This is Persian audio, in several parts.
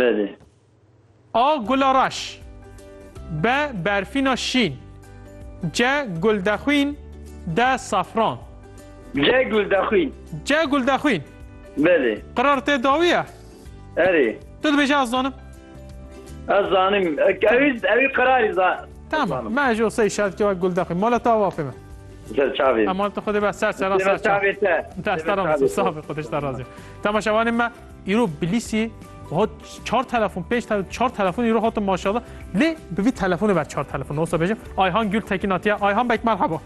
بله. آ گلارش، ب برفینا شین، ج گلدخوین، د صفران. جه گلدخوین. ج گلدخوین. بله. قرار تداویه؟ اره. تو بیشه از دانم؟ از دانم اوی قراری تمام من اجو سه شرط که گلدخوین مال تا وافه من چاوی اما تو خود به سر سر چاوی دستارم صاحب خودش در راضی تماشاوان من ایرو بلیسی ها 4 تلفن 5 تا 4 تلفن ایرو هات ماشاءالله لی ببین تلفن بعد 4 تلفن واسه بجم آیهان گل تکیناتی آیهان بک مرحبا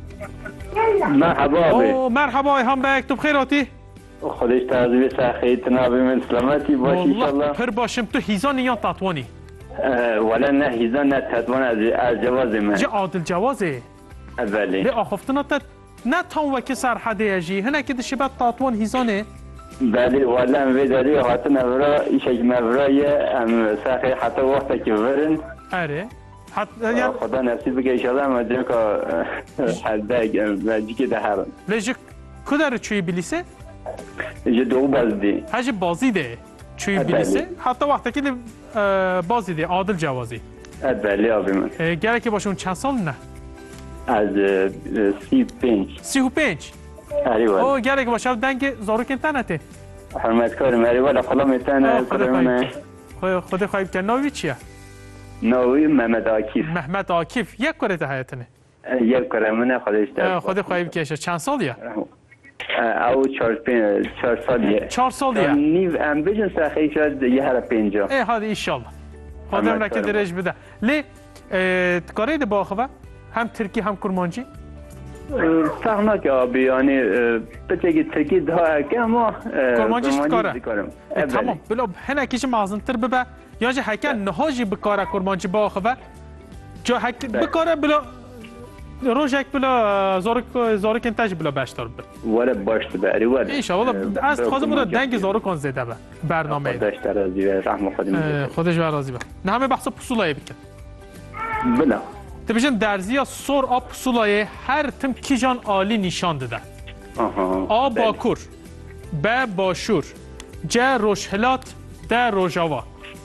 مرحبا او مرحبا آیهان بک تو بخیراتی خودش تعذیب سخیت نابی من سلامتی باشی ان شاء الله پر باشم تو هیزان یا تطوانی ولا نه هیزان نه تطوان از جواز من جا عادل جوازه بله لی آخفتنا تا نه تام وکی سرحده جی هنه که دشبت تطوان هیزانه بله ولا ام ویداری حتی نورا ایشک نورای ام سخی حتی وقتا که ورن اره خدا نصیب بگه ایشالا اما جا که حده جی که ده هرن لیجی کدر چوی بلیسه؟ جا دو بازدی هجی بازی ده چوی بلیسه حتی وقتا که بازی ده عادل جوازی بله آبی من گره که باشه اون چند سال نه؟ از 35 35 آره او گره که باشه دنگ زارو کنتنته حرمت کارم آره ولی خلا میتونه خود خواهی که ناوی چیه؟ ناوی محمد عاکف محمد عاکف یک کره ده حیاتنه یک کره منه خودش ده خود خواهی که چند سالیه؟ او 4 سالیه 4 سالیه نیو ام بیشن سخی شد یه هر 50 ای هادی ایشالله خودم رکه درش بده لی کاری ده باخوه هم ترکی هم کرمانجی فهمه که آبی یعنی بچه که ترکی ده که اما کرمانجیش کاره تمام بلا هنه کیش مازن تر ببه یا جه حکه نهاجی بکاره کرمانجی باخوه جا حک بکاره بلا روزک بلا زارو کنتاج بلا باشتار بر ولی باشت بری ولی ایشالله از خواهد بود دنگ زارو کن زده به برنامه خودش راضی به رحم خودش راضی به نه همه بحث پسولای بکن بلا تبیشن درزی سر آب پسولای هر تم کیجان عالی نشان داده آ باکور ب باشور ج روشهلات د روجاوا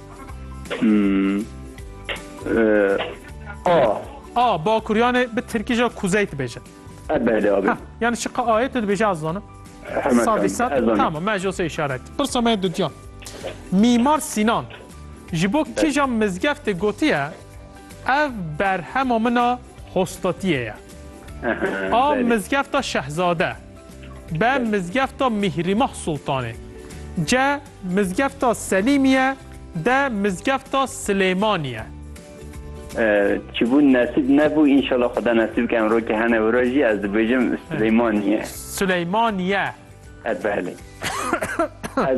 باکوریان به ترکیجا کوزیت بیجن بله آبی یعنی شقا آیت دو بیجه از دانم سادیسات تمام مجلس اشارت پرسامه دو جان میمار سینان جبو کیجا مزگفت گوتیه او برهم آمنا هستاتیه آ مزگفت شهزاده ب مزگفت مهریماه سلطانه ج مزگفت سلیمیه د مزگفت سلیمانیه چی بود نصیب نبود انشالله خدا نصیب کنم رو که هنه وراجی از بجم سلیمانیه سلیمانیه بله از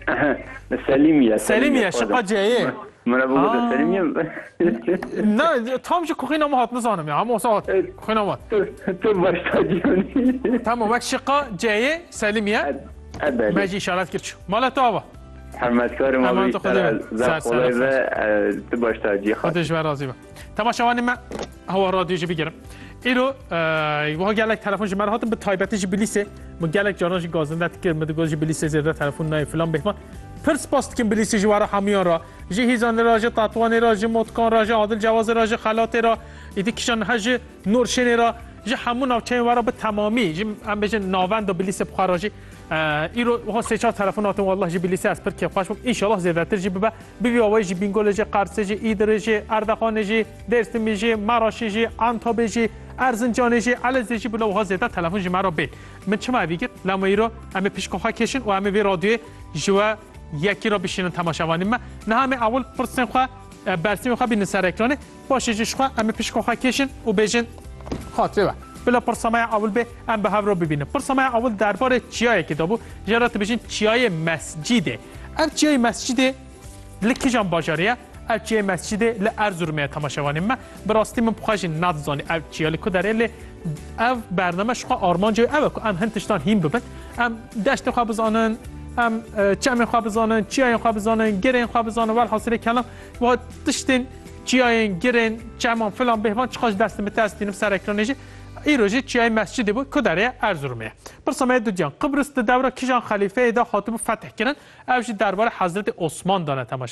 سلیمیه شقا جایه من بگو سلیمیه نه تام جو کوخی نامو هات نزانم یا همو ساعت کوخی نامو هات تو باشتا جیونی تمام وقت شقا جایه سلیمیه مجی اشارت کرد شو مالا تو آبا حرمتکار ما بیشتر زخولای و تو باشتا جی خواهد خودش و راضی با تماشاوانی من هوا رادیو جی بگیرم ایرو وها گلک تلفن جمعه هاتم به تایبتی بلیسه من گلک جاناش گازنده که مدگوز بلیسه زیرده تلفن نای فلان بهمان پرس پاست که بلیسه جواره همیان را جی هیزان را جی تطوان را جی متکان را جی عادل جواز را جی خلات را ایدی کشان هج نورشن را جی همون نوچه ورا به تمامی جی هم بجن ناوند و بلیسه بخارا جی ایرو وها سه چهار تلفنات والله جی بلیسه از پر که خوش ان شاء الله زیادتر جی ببا بی آوای جی بینگول جی قرصه جی ایدر جی اردخان جی درستمی جی مراش جی انتاب جی ارزنجان جی علز جی بلا وها زیادت تلفن جی مرا بین من چه معویگه لما ایرو همه پیشکوها کشن و همه وی رادیو جوا یکی را بشینن تماشاوانی ما نه همه اول پرسن خو برسیم خو بین سر اکران باشه جش خو همه پیشکوها کشن و بجن خاطره بلا پرسامای اول به ام به رو ببینه پرسامای اول درباره چیای کتابو جرات بشین چیای مسجده ام چیای مسجده لکی جان باجاریه ام چیای مسجده ل ارزورمه تماشاوانی ما براستی من بخواش نادزانی ام چیالی کو داره ل او برنامه شخو آرمان جو او ام هنتشتان هیم ببد ام دشت خو بزانن ام چم خو بزانن چیای خو بزانن گرین خو بزانن ول حاصل کلام و دشتن چیای گرین چم فلان بهوان چخاش دست متاستین سر اکرانجی ایروجی چیای مسجد بود کداره ارزورمه پرسامه دو جان قبرس دوره کیجان خلیفه دا خاطب فتح کردن اوجی درباره حضرت عثمان دانه تماشا